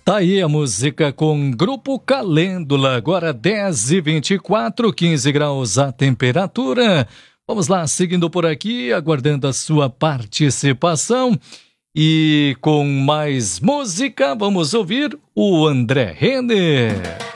Tá aí a música com Grupo Calêndula, agora 10h24, 15 graus a temperatura. Vamos lá, seguindo por aqui, aguardando a sua participação. E com mais música, vamos ouvir o André Renner.